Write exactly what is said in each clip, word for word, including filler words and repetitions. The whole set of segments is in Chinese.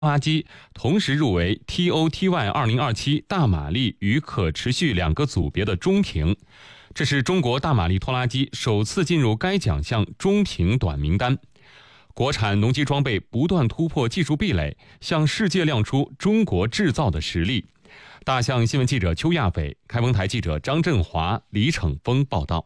拖拉机同时入围 T O T Y 二零二七大马力与可持续两个组别的中评，这是中国大马力拖拉机首次进入该奖项中评短名单。国产农机装备不断突破技术壁垒，向世界亮出中国制造的实力。大象新闻记者邱亚伟、开封台记者张振华、李逞峰报道。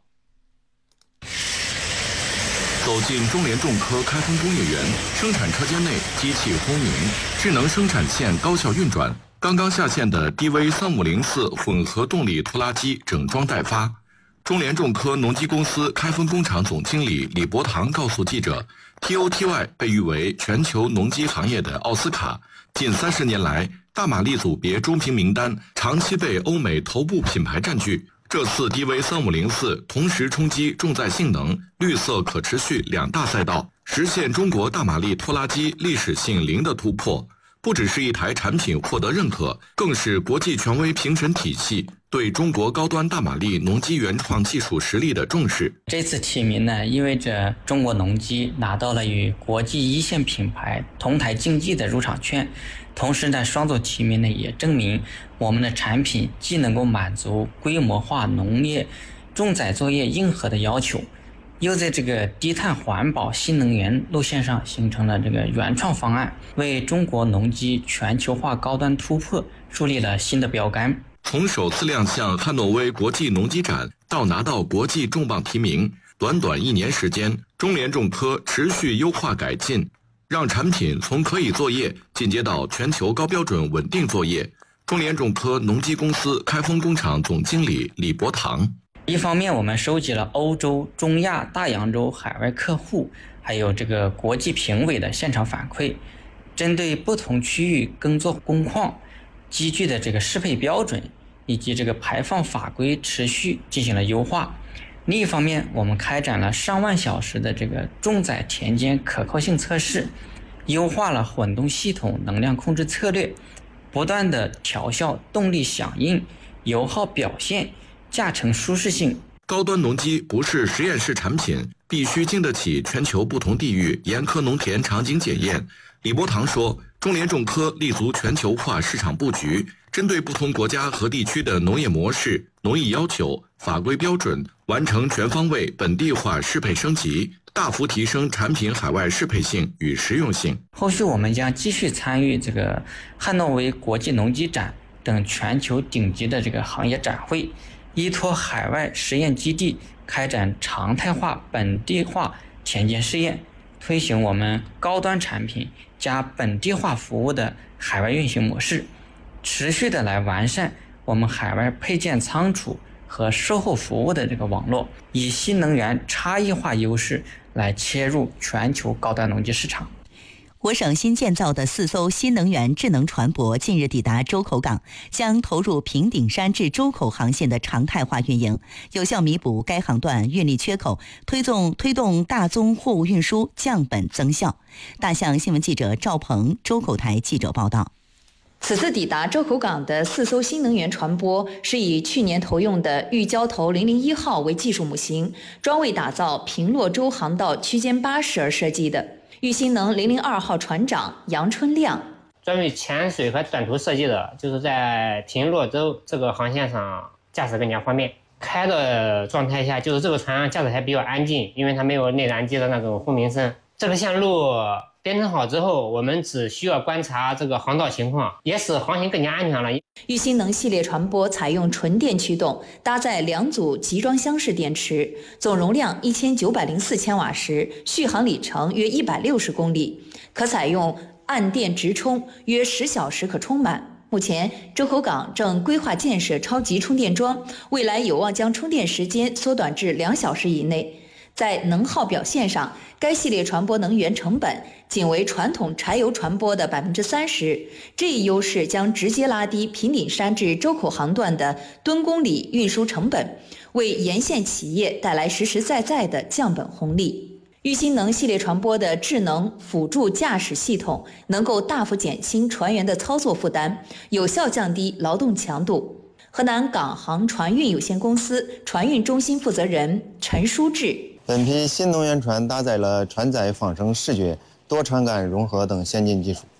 走进中联重科开封工业园，生产车间内机器轰鸣，智能生产线高效运转。刚刚下线的 D V 三五零四混合动力拖拉机整装待发。中联重科农机公司开封工厂总经理李伯堂告诉记者 ，T O T Y 被誉为全球农机行业的奥斯卡。近三十年来，大马力组别中评名单长期被欧美头部品牌占据。这次 D V 三五零四同时冲击重载性能、绿色可持续两大赛道，实现中国大马力拖拉机历史性零的突破。不只是一台产品获得认可，更是国际权威评审体系对中国高端大马力农机原创技术实力的重视。 这次提名呢，意味着中国农机拿到了与国际一线品牌同台竞技的入场券。同时呢，双组提名呢也证明我们的产品既能够满足规模化农业重载作业硬核的要求，又在这个低碳环保新能源路线上形成了这个原创方案，为中国农机全球化高端突破树立了新的标杆。 从首次亮相汉诺威国际农机展到拿到国际重磅提名，短短一年时间，中联重科持续优化改进，让产品从可以作业进阶到全球高标准稳定作业。中联重科农机公司开封工厂总经理李伯堂。 一方面，我们收集了欧洲、中亚、大洋洲海外客户，还有这个国际评委的现场反馈，针对不同区域耕作工况、机具的这个适配标准以及这个排放法规持续进行了优化。另一方面，我们开展了上万小时的这个重载田间可靠性测试，优化了混动系统能量控制策略，不断的调校动力响应、油耗表现、驾乘舒适性。 高端农机不是实验室产品，必须经得起全球不同地域严苛农田场景检验。李伯堂说，中联重科立足全球化市场布局，针对不同国家和地区的农业模式、农业要求、法规标准，完成全方位本地化适配升级，大幅提升产品海外适配性与实用性。 后续我们将继续参与这个汉诺威国际农机展等全球顶级的这个行业展会，依托海外实验基地开展常态化本地化田间试验，推行我们高端产品加本地化服务的海外运行模式，持续的来完善我们海外配件仓储和售后服务的这个网络，以新能源差异化优势来切入全球高端农机市场。 我省新建造的四艘新能源智能船舶近日抵达周口港，将投入平顶山至周口航线的常态化运营，有效弥补该航段运力缺口，推动推动大宗货物运输降本增效。大象新闻记者赵鹏，周口台记者报道。 此次抵达周口港的四艘新能源船舶是以去年投用的玉礁头零零一号为技术母型，专为打造平洛州航道区间巴士而设计的。玉新能零零二号船长杨春亮， 专为潜水和短途设计的，就是在平洛州这个航线上驾驶更加方便。开的状态下，就是这个船驾驶还比较安静，因为它没有内燃机的那种轰鸣声。这个线路编程好之后，我们只需要观察这个航道情况，也使航行更加安全了。 玉新能系列船舶采用纯电驱动，搭载两组集装箱式电池，总容量一千九百零四千瓦时，续航里程约一百六十公里，可采用按电直充，约十小时可充满。目前，周口港正规划建设超级充电桩，未来有望将充电时间缩短至两小时以内。在能耗表现上，该系列船舶能源成本仅为传统柴油船舶的百分之三十，这一优势将直接拉低平顶山至周口航段的吨公里运输成本，为沿线企业带来实实在在的降本红利。玉新能系列船舶的智能辅助驾驶系统能够大幅减轻船员的操作负担，有效降低劳动强度。河南港航船运有限公司船运中心负责人陈书志， 本批新能源船搭载了船载仿生视觉、多传感融合等先进技术，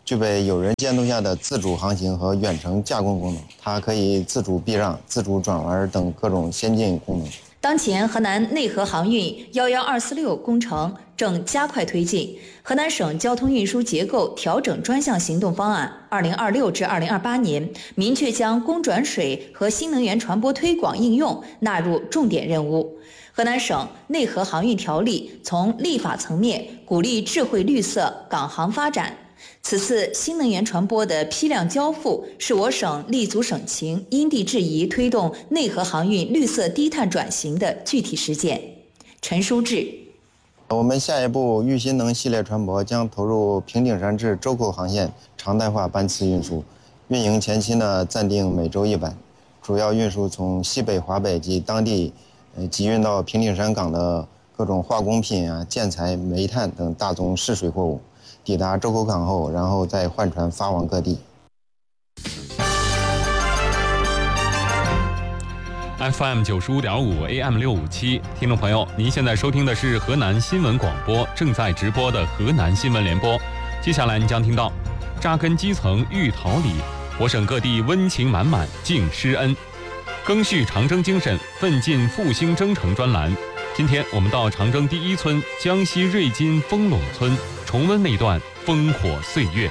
具备有人监督下的自主航行和远程驾控功能，它可以自主避让、自主转弯等各种先进功能。 当前河南内河航运一一二四六工程正加快推进，河南省交通运输结构调整专项行动方案二零二六至二零二八年明确将供转水和新能源传播推广应用纳入重点任务。河南省内河航运条例从立法层面鼓励智慧绿色港航发展。此次新能源传播的批量交付是我省立足省情、因地制宜推动内河航运绿色低碳转型的具体实践。陈书志， 我们下一步豫新能系列船舶将投入平顶山至周口航线常态化班次运输，运营前期呢暂定每周一班，主要运输从西北、华北及当地呃集运到平顶山港的各种化工品啊、建材、煤炭等大宗试水货物。抵达周口港后，然后再换船发往各地。 F M 九十五点五 A M 六五七，听众朋友，您现在收听的是河南新闻广播正在直播的河南新闻联播。接下来您将听到扎根基层育桃李，我省各地温情满满敬师恩，赓续长征精神，奋进复兴征程专栏。今天我们到长征第一村江西瑞金丰陇村，重温那段烽火岁月。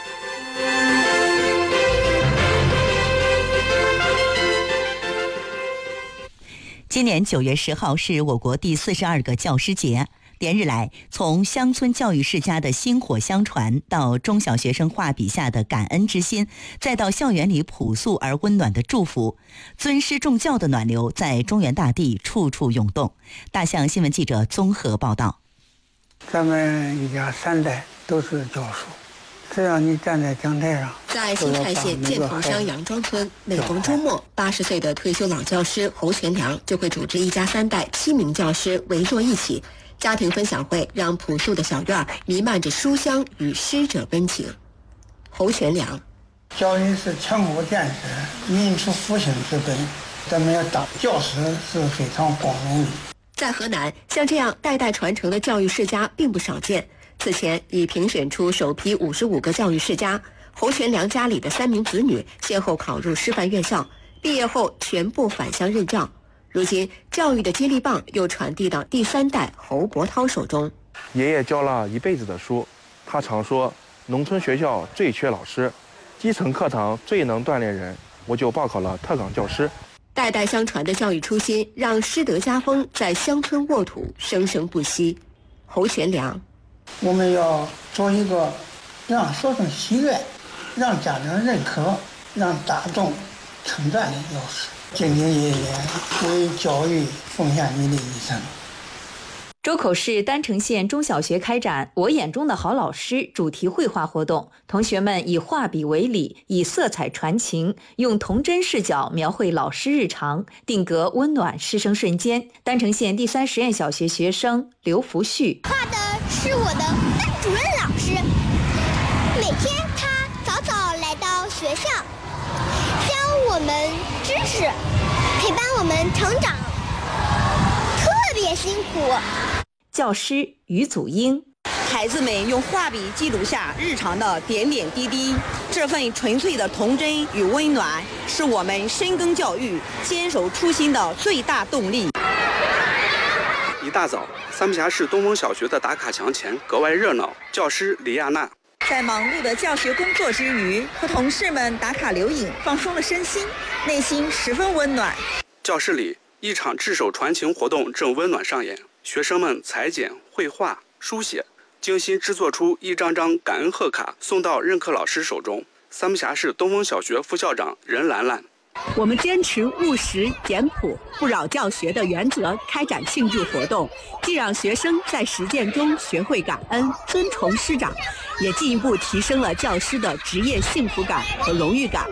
今年九月十号是我国第四十二个教师节。连日来，从乡村教育世家的薪火相传，到中小学生画笔下的感恩之心，再到校园里朴素而温暖的祝福，尊师重教的暖流在中原大地处处涌动。大象新闻记者综合报道。 咱们一家三代都是教书，只要你站在讲台上。 在新泰县建头乡杨庄村，每逢周末，八十岁的退休老教师侯全良就会组织一家三代七名教师围坐一起，家庭分享会让朴素的小院弥漫着书香与师者温情。侯全良， 教育是全国建设民族复兴之本，咱们要当教师是非常光荣的。 在河南，像这样代代传承的教育世家并不少见。此前已评选出首批五十五个教育世家，侯全良家里的三名子女先后考入师范院校，毕业后全部返乡任教。如今，教育的接力棒又传递到第三代侯伯涛手中。 爷爷教了一辈子的书，他常说，农村学校最缺老师，基层课堂最能锻炼人，我就报考了特岗教师。 代代相传的教育初心，让师德家风在乡村沃土生生不息。侯全良， 我们要做一个让学生喜悦、让家长认可、让大众称赞的老师。敬请爷爷为教育奉献你的一生。 周口市丹城县中小学开展我眼中的好老师主题绘画活动，同学们以画笔为礼，以色彩传情，用童真视角描绘老师日常，定格温暖师生瞬间。丹城县第三实验小学学生刘福旭， 画的是我的班主任老师，每天他早早来到学校，教我们知识，陪伴我们成长，特别辛苦。 教师于祖英， 孩子们用画笔记录下日常的点点滴滴，这份纯粹的童真与温暖，是我们深耕教育、坚守初心的最大动力。 一大早，三峡市东风小学的打卡墙前格外热闹。教师李亚娜在忙碌的教学工作之余，和同事们打卡留影，放松了身心，内心十分温暖。 教室里，一场炙手传情活动正温暖上演。学生们裁剪、绘画、书写，精心制作出一张张感恩贺卡，送到任课老师手中。三峡市东风小学副校长任兰兰， 我们坚持务实、简朴、不扰教学的原则，开展庆祝活动，既让学生在实践中学会感恩、尊崇师长，也进一步提升了教师的职业幸福感和荣誉感。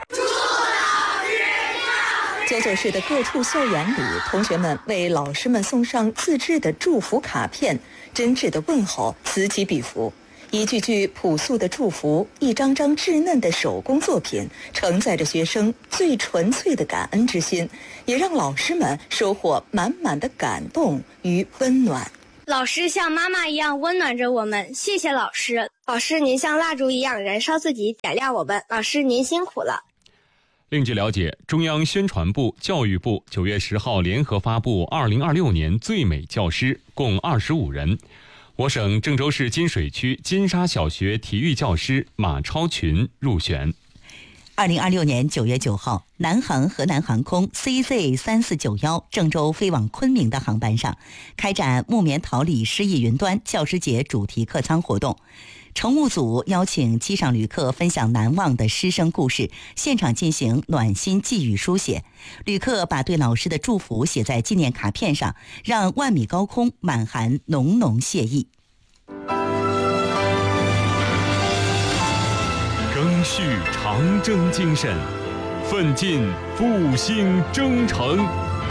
九九市的各处校园里，同学们为老师们送上自制的祝福卡片，真挚的问候此起彼伏。一句句朴素的祝福，一张张稚嫩的手工作品，承载着学生最纯粹的感恩之心，也让老师们收获满满的感动与温暖。 老师像妈妈一样温暖着我们，谢谢老师。老师您像蜡烛一样燃烧自己，点亮我们。老师您辛苦了。 另据了解，中央宣传部、教育部九月十号联合发布二零二六年最美教师，共二十五人。我省郑州市金水区金沙小学体育教师马超群入选。 二零二六年九月九号，南航河南航空 C Z 三四九一郑州飞往昆明的航班上，开展木棉桃李诗意云端教师节主题客舱活动。乘务组邀请机上旅客分享难忘的师生故事，现场进行暖心寄语书写。旅客把对老师的祝福写在纪念卡片上，让万米高空满含浓浓谢意。 赓续长征精神，奋进复兴征程。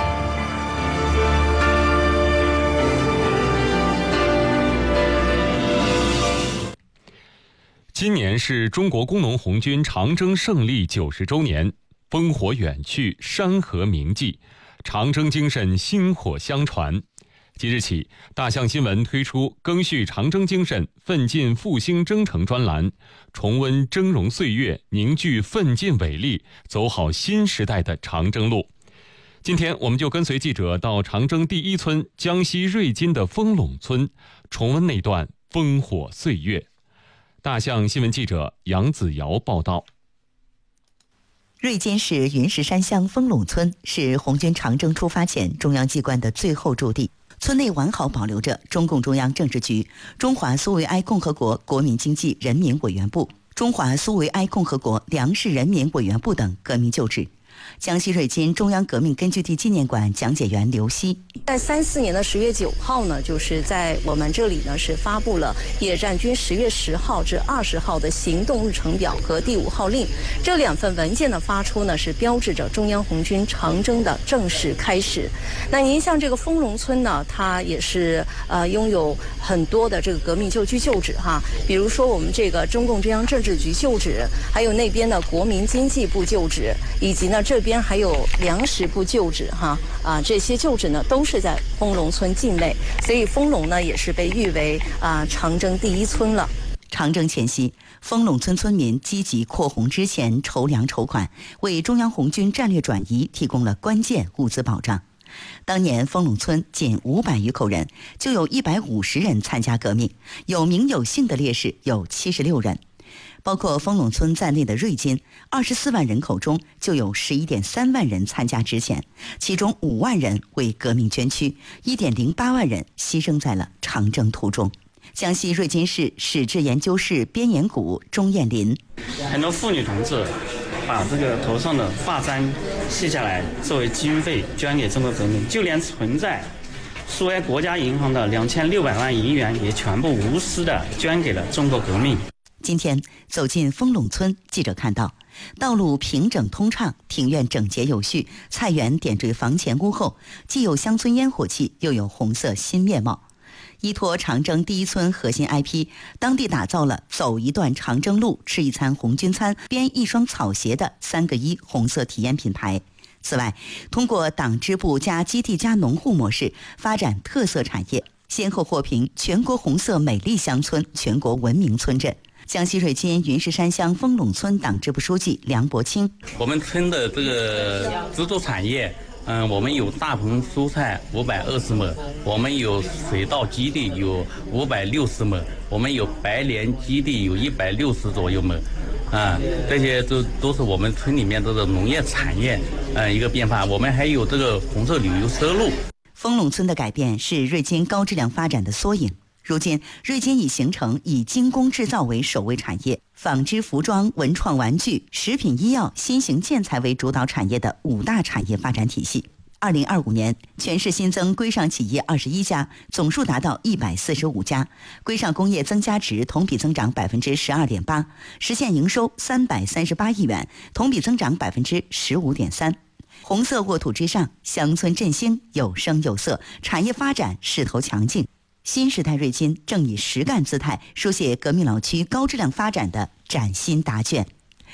今年是中国工农红军长征胜利九十周年，烽火远去，山河铭记，长征精神薪火相传。即日起，大象新闻推出赓续长征精神，奋进复兴征程专栏，重温峥嵘岁月，凝聚奋进伟力，走好新时代的长征路。今天，我们就跟随记者到长征第一村江西瑞金的丰陇村，重温那段烽火岁月。大象新闻记者杨子瑶报道。 瑞金市云石山乡丰陇村是红军长征出发前中央机关的最后驻地，村内完好保留着中共中央政治局、中华苏维埃共和国国民经济人民委员部、中华苏维埃共和国粮食人民委员部等革命旧址。江西瑞金中央革命根据地纪念馆讲解员刘希， 在三四年的十月九号呢，就是在我们这里呢是发布了野战军十月十号至二十号的行动日程表和第五号令，这两份文件的发出呢是标志着中央红军长征的正式开始。那您像这个丰陇村呢，它也是呃拥有很多的这个革命旧居旧址哈，比如说我们这个中共中央政治局旧址，还有那边的国民经济部旧址，以及呢这边还有粮食部旧址哈啊，这些旧址呢都是在丰陇村境内，所以丰陇呢也是被誉为啊长征第一村了。 长征前夕，丰陇村村民积极扩红之前筹粮筹款，为中央红军战略转移提供了关键物资保障。当年丰陇村仅五百余口人，就有一百五十人参加革命，有名有姓的烈士有七十六人。包括丰陇村在内的瑞金，二十四万人口中就有十一点三万人参加之前，其中五万人为革命捐躯，一点零八万人牺牲在了长征途中。江西瑞金市史志研究室编研股钟艳林， 很多妇女同志把这个头上的发簪卸下来作为经费捐给中国革命，就连存在苏维埃国家银行的两千六百万银元也全部无私的捐给了中国革命。 今天走进丰陇村，记者看到道路平整通畅，庭院整洁有序，菜园点缀房前屋后，既有乡村烟火气，又有红色新面貌。依托长征第一村核心 I P， 当地打造了走一段长征路，吃一餐红军餐，编一双草鞋的三个一红色体验品牌。此外，通过党支部加基地加农户模式发展特色产业，先后获评全国红色美丽乡村、全国文明村镇。江西瑞金云石山乡丰陇村党支部书记梁伯清， 我们村的这个支柱产业，嗯，我们有大棚蔬菜五百二十亩，我们有水稻基地有五百六十亩，我们有白莲基地有一百六十左右亩，啊，这些都都是我们村里面这个农业产业，呃，一个变化。我们还有这个红色旅游丝路。 丰陇村的改变是瑞金高质量发展的缩影。如今，瑞金已形成以精工制造为首位产业，纺织服装、文创玩具、食品医药、新型建材为主导产业的五大产业发展体系。二零二五年，全市新增规上企业二十一家，总数达到一百四十五家，规上工业增加值同比增长百分之十二点八，实现营收三百三十八亿元，同比增长百分之十五点三。红色沃土之上，乡村振兴有声有色，产业发展势头强劲。新时代瑞金正以实干姿态书写革命老区高质量发展的崭新答卷。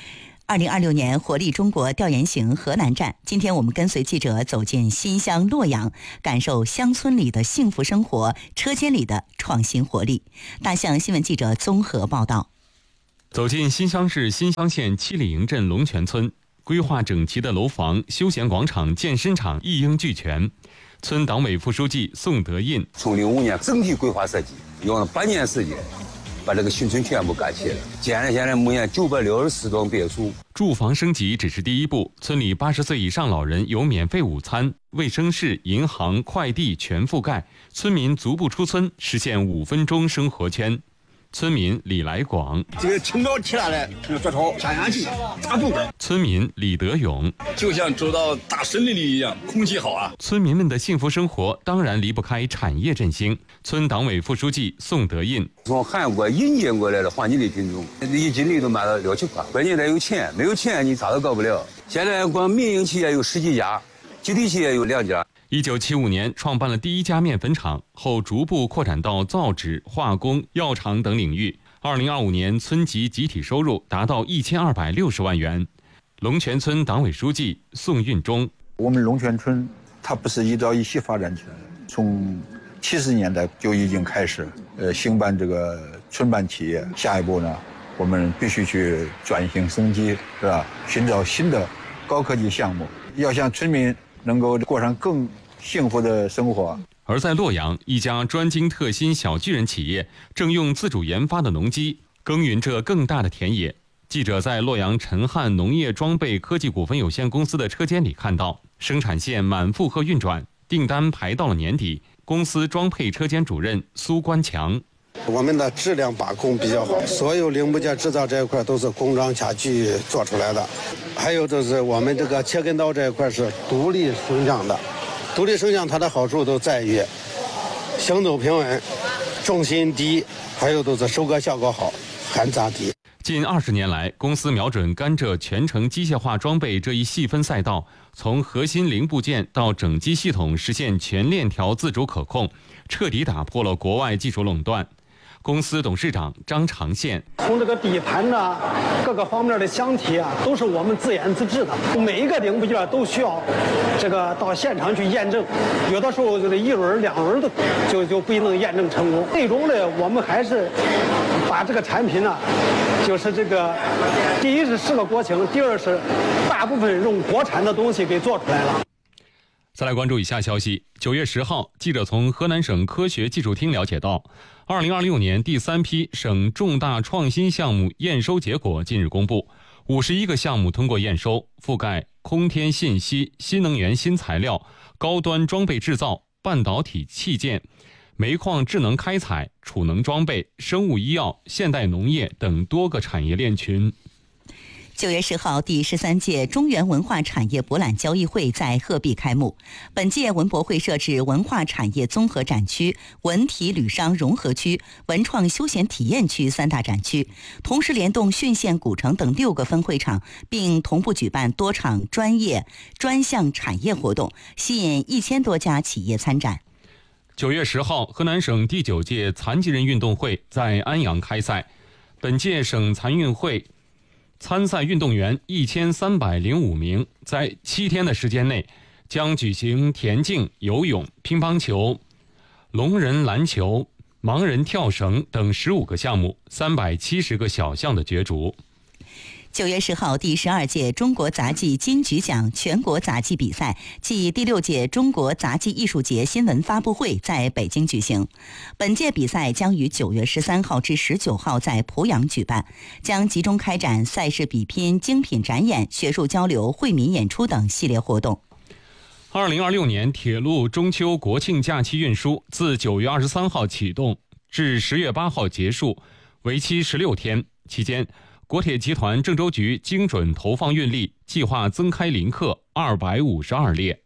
二零二六年活力中国调研行河南站，今天我们跟随记者走进新乡洛阳，感受乡村里的幸福生活，车间里的创新活力。大象新闻记者综合报道。 走进新乡市新乡县七里营镇龙泉村，规划整齐的楼房、休闲广场、健身场一应俱全。村党委副书记宋德印： 从零五年整体规划设计，用了半年时间，把这个新村全部盖起来了，建了现在目前九百六十四幢别墅。 住房升级只是第一步，村里八十岁以上老人有免费午餐，卫生室、银行、快递全覆盖，村民足不出村，实现五分钟生活圈。村民李来广： 这个清早起来了，做操、下氧气、打步。 村民李德勇： 就像走到大森林里一样，空气好啊。 村民们的幸福生活当然离不开产业振兴。村党委副书记宋德印： 从韩国引进过来的黄金梨品种，一斤梨都卖到六七块。关键得有钱，没有钱你啥都搞不了。现在光民营企业有十几家，集体企业有两家。 一九七五年创办了第一家面粉厂，后逐步扩展到造纸、化工、药厂等领域。二零二五年，村级集体收入达到一千二百六十万元。龙泉村党委书记宋运忠： 我们龙泉村它不是一朝一夕发展起来的，从七十年代就已经开始，呃，兴办这个村办企业。下一步呢，我们必须去转型升级，是吧？寻找新的高科技项目，要向村民能够过上更幸福的生活。 而在洛阳，一家专精特新小巨人企业正用自主研发的农机耕耘着更大的田野。记者在洛阳陈汉农业装备科技股份有限公司的车间里看到，生产线满负荷运转，订单排到了年底。公司装配车间主任苏关强： 我们的质量把控比较好，所有零部件制造这一块都是工装家具做出来的。还有就是我们这个切根刀这一块是独立升降的，独立升降它的好处都在于行走平稳、重心低，还有都是收割效果好、含杂低。 近二十年来，公司瞄准甘蔗全程机械化装备这一细分赛道，从核心零部件到整机系统实现全链条自主可控，彻底打破了国外技术垄断。公司董事长张长宪： 从这个底盘呐，各个方面的箱体啊，都是我们自研自制的，每一个零部件都需要这个到现场去验证，有的时候这个一轮两轮的就就不一定能验证成功。最终呢，我们还是把这个产品呢，就是这个第一是适合国情，第二是大部分用国产的东西给做出来了。 再来关注以下消息。九月十号，记者从河南省科学技术厅了解到，二零二六年第三批省重大创新项目验收结果近日公布，五十一个项目通过验收，覆盖空天信息、新能源新材料、高端装备制造、半导体器件、煤矿智能开采、储能装备、生物医药、现代农业等多个产业链群。 九月十号，第十三届中原文化产业博览交易会在鹤壁开幕。本届文博会设置文化产业综合展区、文体旅商融合区、文创休闲体验区三大展区，同时联动浚县古城等六个分会场，并同步举办多场专业专项产业活动，吸引一千多家企业参展。 九月十号，河南省第九届残疾人运动会在安阳开赛。本届省残运会参赛运动员一千三百零五名，在七天的时间内，将举行田径、游泳、乒乓球、龙人篮球、盲人跳绳等十五个项目，三百七十个小项的角逐。 九月十号，第十二届中国杂技金曲奖全国杂技比赛暨第六届中国杂技艺术节新闻发布会在北京举行。本届比赛将于九月十三号至十九号在濮阳举办，将集中开展赛事比拼、精品展演、学术交流、惠民演出等系列活动。 二零二六年铁路中秋国庆假期运输自九月二十三号启动至十月八号结束，为期十六天。期间，国铁集团郑州局精准投放运力，计划增开临客二百五十二列。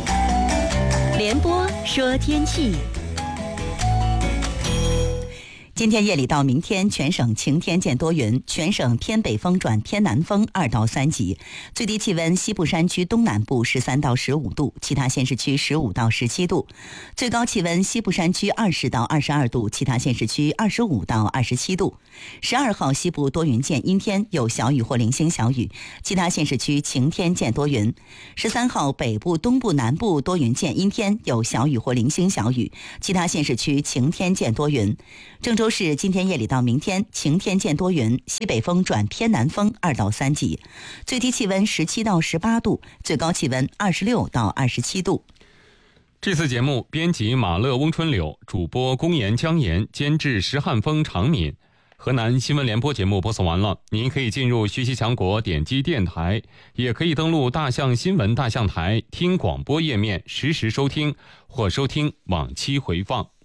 联播说天气。 今天夜里到明天，全省晴天见多云，全省偏北风转偏南风二到三级，最低气温西部山区东南部十三到十五度，其他县市区十五到十七度，最高气温西部山区二十到二十二度，其他县市区二十五到二十七度。十二号西部多云见阴天，有小雨或零星小雨，其他县市区晴天见多云。十三号北部、东部、南部多云见阴天，有小雨或零星小雨，其他县市区晴天见多云。郑州市今天夜里到明天晴天见多云，西北风转偏南风二到三级，最低气温十七到十八度，最高气温二十六到二十七度。 这次节目编辑马乐、翁春柳，主播公岩、江岩，监制石汉峰、常敏。河南新闻联播节目播送完了，您可以进入学习强国点击电台，也可以登录大象新闻大象台听广播页面实时收听或收听往期回放。